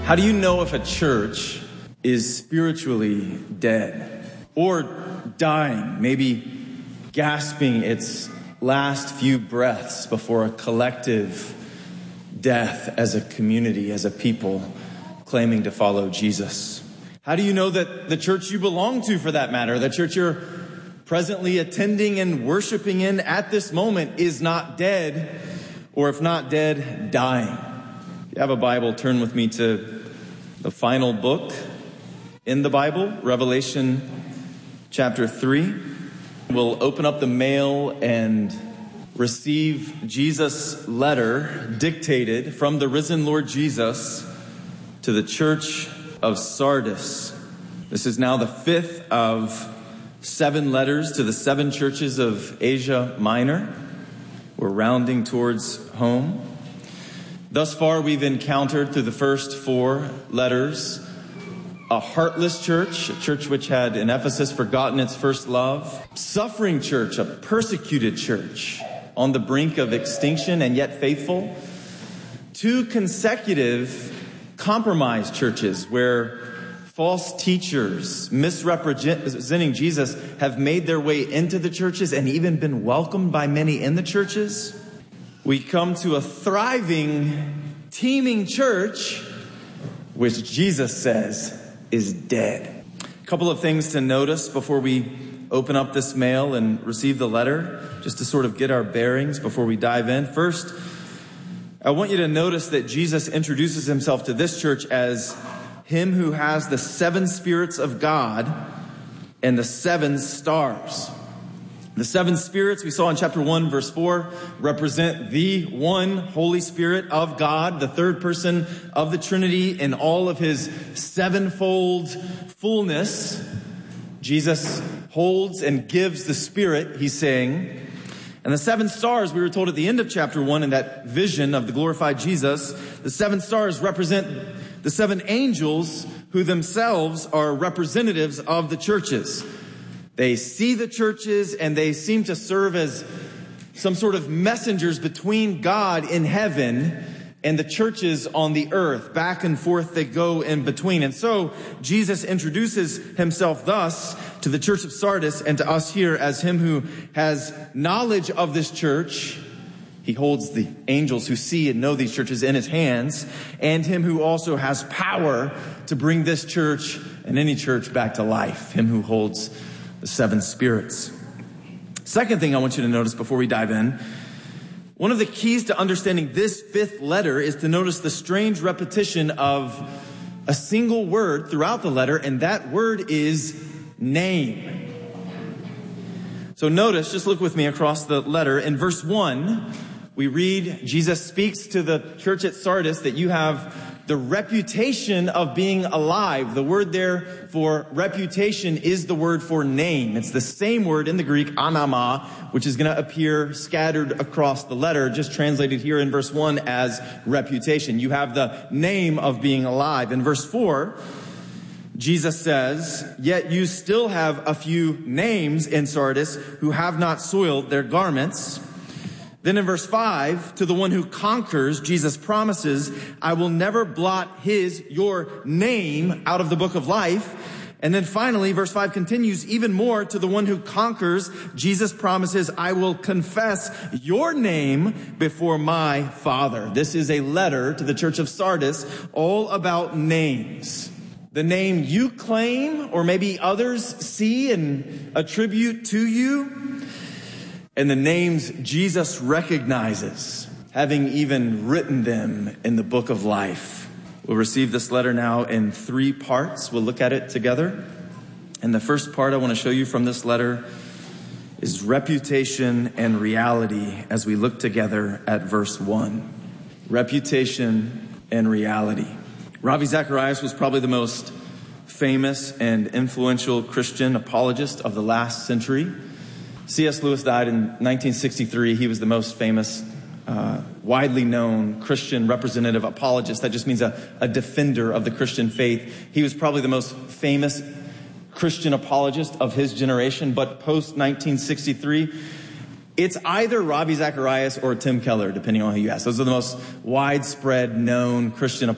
How do you know if a church is spiritually dead or dying, maybe gasping its last few breaths before a collective death as a community, as a people claiming to follow Jesus? How do you know that the church you belong to, for that matter, the church you're presently attending and worshiping in at this moment, is not dead, or if not dead, dying? If you have a Bible, turn with me to the final book in the Bible, Revelation chapter 3. We'll open up the mail and receive Jesus' letter dictated from the risen Lord Jesus to the church of Sardis. This is now the fifth of 7 letters to the 7 churches of Asia Minor. We're rounding towards home. Thus far, we've encountered through the first 4 letters a heartless church, a church which had in Ephesus forgotten its first love, suffering church, a persecuted church on the brink of extinction and yet faithful, 2 consecutive compromised churches where false teachers misrepresenting Jesus have made their way into the churches and even been welcomed by many in the churches. We come to a thriving, teeming church, which Jesus says is dead. A couple of things to notice before we open up this mail and receive the letter, just to sort of get our bearings before we dive in. First, I want you to notice that Jesus introduces himself to this church as him who has the 7 spirits of God and the 7 stars. The 7 spirits we saw in chapter 1, verse 4, represent the one Holy Spirit of God, the third person of the Trinity in all of his 7-fold fullness. Jesus holds and gives the Spirit, he's saying. And the 7 stars, we were told at the end of chapter 1 in that vision of the glorified Jesus, the 7 stars represent the 7 angels who themselves are representatives of the churches. They see the churches and they seem to serve as some sort of messengers between God in heaven and the churches on the earth. Back and forth they go in between. And so Jesus introduces himself thus to the church of Sardis and to us here as him who has knowledge of this church. He holds the angels who see and know these churches in his hands, and him who also has power to bring this church and any church back to life. Him who holds the 7 spirits. Second thing I want you to notice before we dive in, one of the keys to understanding this 5th letter is to notice the strange repetition of a single word throughout the letter, and that word is name. So notice, just look with me across the letter. In verse 1, we read, Jesus speaks to the church at Sardis that you have the reputation of being alive. The word there for reputation is the word for name. It's the same word in the Greek, anama, which is going to appear scattered across the letter, just translated here in verse 1 as reputation. You have the name of being alive. In verse 4, Jesus says, yet you still have a few names in Sardis who have not soiled their garments. Then in verse 5, to the one who conquers, Jesus promises, I will never blot your name out of the book of life. And then finally, verse 5 continues even more, to the one who conquers, Jesus promises, I will confess your name before my Father. This is a letter to the church of Sardis all about names. The name you claim, or maybe others see and attribute to you, and the names Jesus recognizes, having even written them in the book of life. We'll receive this letter now in 3 parts. We'll look at it together. And the first part I want to show you from this letter is reputation and reality as we look together at verse 1. Reputation and reality. Ravi Zacharias was probably the most famous and influential Christian apologist of the last century. C.S. Lewis died in 1963. He was the most famous, widely known Christian representative apologist. That just means a defender of the Christian faith. He was probably the most famous Christian apologist of his generation, but post-1963, it's either Ravi Zacharias or Tim Keller, depending on who you ask. Those are the most widespread known Christian